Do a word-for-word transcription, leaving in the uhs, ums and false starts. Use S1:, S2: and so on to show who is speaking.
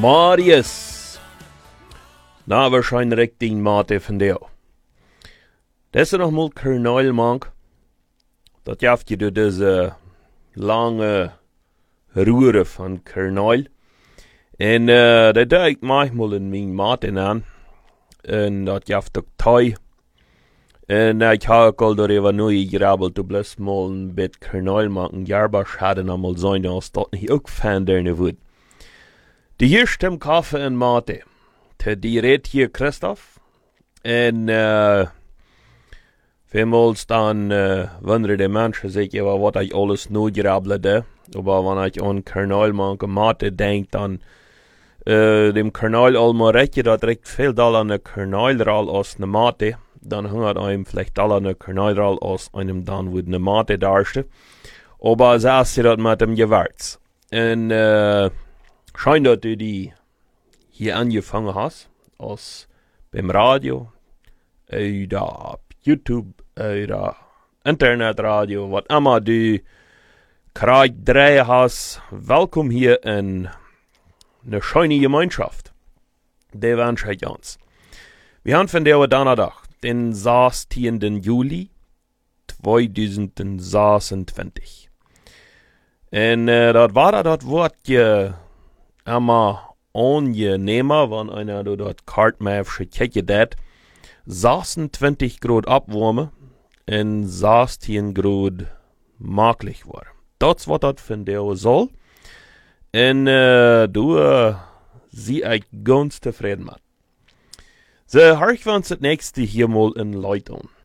S1: Marius. Nou, waarschijnlijk die mate van jou. Dat is nog mal kernel, man. Dat jaft je door deze lange roeren van kernel. En uh, dat doe ik manchmal in mijn maten aan. En dat jaft ook thai. En uh, ik heb ook al door even nu gegrabbeld, du blijft mal een beetje kernel maken. Jarba schade nog mal zijn, als dat niet ook fan der wordt. De eerste im Kaffee en Mate. Te die redt hier Christoph. En uh, vielmals dan uh, wunderen de mensen zich ja, wat ik alles nu grabbelde. Aber wenn ich an Kernal manke Mate denkt, dann uh, dem Kernal allemaal recht je dat recht veel dal an een Kernalral als eine Mate. Dann hungert einem vielleicht dal an een Kernalral als einem dann wird eine Mate darste. Aber so ist sie dat mit dem Gewürz. En uh, scheint, dass du die hier angefangen hast, als beim Radio, oder auf YouTube, oder Internetradio, was immer du gerade drei hast. Willkommen hier in eine schöne Gemeinschaft. Der wünsche ich uns. Wir haben von der Donnerstag, den sechzehnten Juli zweitausendsechsundzwanzig. Und äh, das war das Wort je immer angenehmer, wenn einer dort Kartmäfsche Kecke dat. sechsundzwanzig Grad abwärme und sechzehn Grad möglich war. Das was das von der soll. Und äh, du äh, sie ich ganz zufrieden mit. So, höre ich uns das nächste hier mal in Leitung.